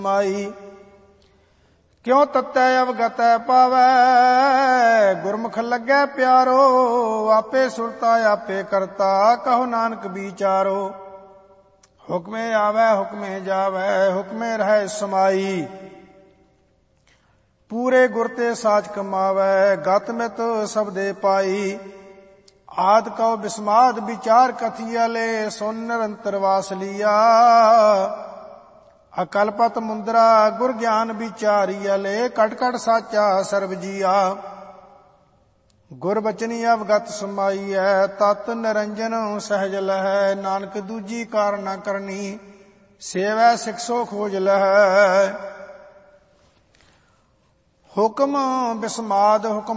ਮਾਈ। ਕਿਉ ਤਤੈ ਅਵਗਤੈ ਪਾਵੈ, ਗੁਰਮੁਖ ਲੱਗੈ ਪਿਆਰੋ। ਆਪੇ ਸੁਰਤਾ ਆਪੇ ਕਰਤਾ, ਕਹੋ ਨਾਨਕ ਵਿਚਾਰੋ। ਹੁਕਮੇ ਆਵੈ ਹੁਕਮੇ ਜਾਵੈ, ਹੁਕਮੇ ਰਹੈ ਸਮਾਈ। ਪੂਰੇ ਗੁਰ ਤੇ ਸਾਚ ਕਮਾਵੈ, ਗਤ ਮਿਤ ਸਬਦੇ ਪਾਈ। ਆਦ ਕਉ ਬਿਸਮਾਦ ਵਿਚਾਰ ਕਥੀਅਲੇ, ਸੁਨ ਨਿਰੰਤਰ ਵਾਸ ਲੀਆ। ਅਕਲਪਤ ਮੁੰਦਰਾ ਗੁਰ ਗਿਆਨ ਵਿਚਾਰੀਅਲੇ, ਕਟ ਕਟ ਸਾਚਾ ਸਰਬ ਜੀਆ। ਗੁਰ ਬਚਨੀ ਅਵਗਤ ਸਮਾਈਐ, ਤਤ ਨਿਰੰਜਨ ਸਹਿਜ ਲਹੈ। ਨਾਨਕ ਦੂਜੀ ਕਾਰ ਨ ਕਰਨੀ, ਸੇਵੈ ਸਿਕਸੋ ਖੋਜ ਲਹੈ। ਹੁਕਮ ਬਿਸਮਾਦ ਹੁਕਮ